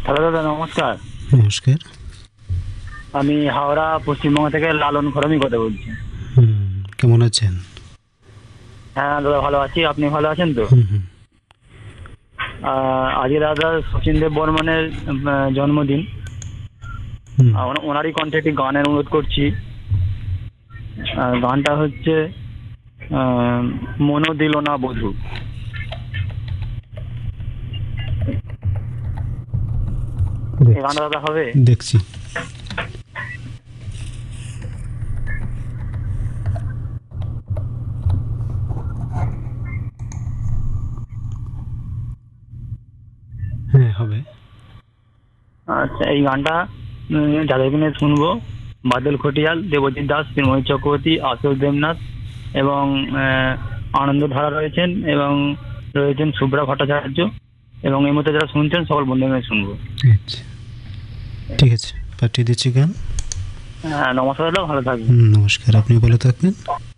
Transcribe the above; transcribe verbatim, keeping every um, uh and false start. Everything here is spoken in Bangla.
হ্যালো দাদা, নমস্কার। নমস্কার। আমি হাওড়া পশ্চিমবঙ্গ থেকে লালন খরমি কথা বলছি। হুম, কেমন আছেন? হ্যাঁ দাদা, ভালো আছি। আপনি ভালো আছেন তো? হুম হুম আহ, আজকে দাদা শচীন দেব বর্মনের আহ, জন্মদিন। হুম আহ, ওনা- ওনারই কণ্ঠে একটি গানের অনুরোধ করছি। আহ, গানটা হচ্ছে আহ, মনও দিল না বধূ। এই দেখছি গানটা দাদা হবে? দেখছি হ্যাঁ, হবে। আচ্ছা, এই গানটা উম, যাদেরকে নিয়ে শুনবো: বাদল খটিয়াল, দেবজিৎ দাস, তৃণময় চক্রবর্তী, আশুষ দেবনাথ এবং আহ, আনন্দধারা রয়েছেন, এবং রয়েছেন শুভ্রা ভট্টাচার্য। এবং এই মধ্যে যারা শুনছেন সকল বন্ধু মিলে শুনবো। আচ্ছা, ঠিক আছে, পাঠিয়ে দিচ্ছি গান। হ্যাঁ, নমস্কার দাদা, ভালো থাকবেন। হুম, নমস্কার, আপনি ভালো থাকবেন।